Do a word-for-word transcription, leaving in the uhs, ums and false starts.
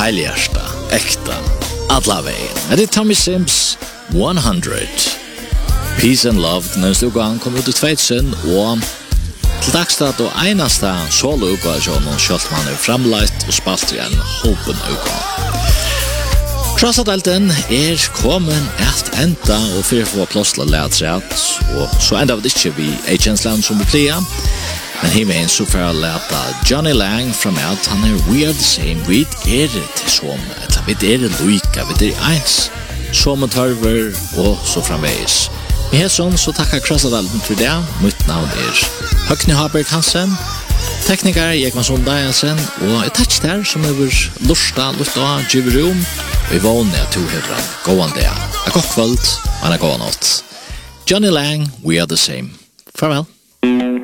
heilhjärsta, äkta, alla vägen. Det är Tommy Sims one hundred. Peace and Love, den neste ugan kom ut i tvåtusen, og til dagstat og einasta solo-uga av John Kjøltmann er framleit og spalt i en håpen uga. Krossadelten er kommet et enda og fyrir få plåsla lætret, og så enda vi ikke vi Agents-land som vi plia, men himmelen så for å leta Johnny Lang fram out, han er We Are The Same, vi er til som, eller vi er loika, vi er eins, som en tørver, og så framveis. Med hæsson så takkar Krossadalden for det. Mitt navn er Høgni Haberg Hansen, tekniker Jekman Sondagensen, og et touch der som er lursta, lutta, giver rom, og i vågne at du hever en gåan det. En god kvöld, og en god natt. Johnny Lang, We Are The Same. Farvel.